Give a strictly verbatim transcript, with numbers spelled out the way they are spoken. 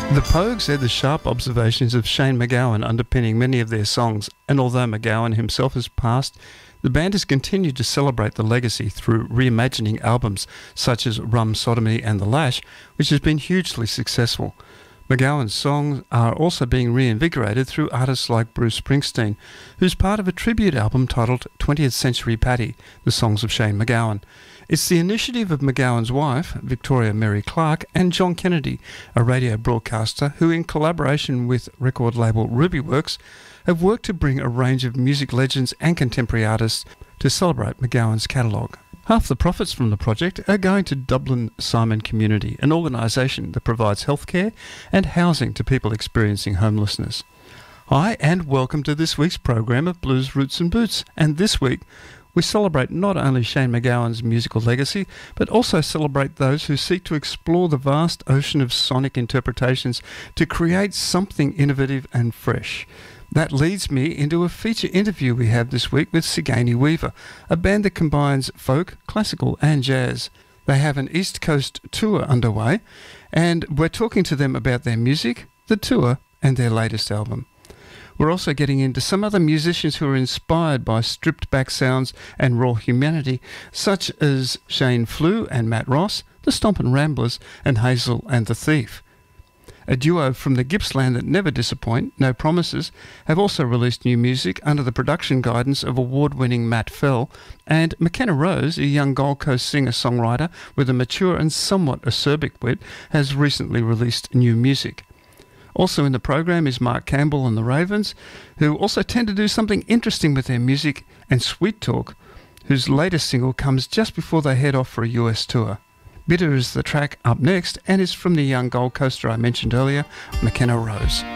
The Pogues had the sharp observations of Shane MacGowan underpinning many of their songs, and although MacGowan himself has passed, the band has continued to celebrate the legacy through reimagining albums such as Rum Sodomy and The Lash, which has been hugely successful. MacGowan's songs are also being reinvigorated through artists like Bruce Springsteen, who's part of a tribute album titled twentieth Century Paddy, The Songs of Shane MacGowan. It's the initiative of MacGowan's wife, Victoria Mary Clark, and John Kennedy, a radio broadcaster who, in collaboration with record label Rubyworks, have worked to bring a range of music legends and contemporary artists to celebrate MacGowan's catalogue. Half the profits from the project are going to Dublin Simon Community, an organisation that provides healthcare and housing to people experiencing homelessness. Hi, and welcome to this week's program of Blues Roots and Boots. And this week, we celebrate not only Shane MacGowan's musical legacy, but also celebrate those who seek to explore the vast ocean of sonic interpretations to create something innovative and fresh. That leads me into a feature interview we have this week with Sigourney Weaver, a band that combines folk, classical and jazz. They have an East Coast tour underway, and we're talking to them about their music, the tour, and their latest album. We're also getting into some other musicians who are inspired by stripped-back sounds and raw humanity, such as Shane Flew and Matt Ross, the Stompin' Ramblers, and Hazel and the Thief. A duo from the Gippsland that never disappoint, No Promises, have also released new music under the production guidance of award-winning Matt Fell, and McKenna Rose, a young Gold Coast singer-songwriter with a mature and somewhat acerbic wit, has recently released new music. Also in the program is Mark Campbell and the Ravens, who also tend to do something interesting with their music, and Sweet Talk, whose latest single comes just before they head off for a U S tour. Bitter is the track up next, and is from the young Gold Coaster I mentioned earlier, McKenna Rose.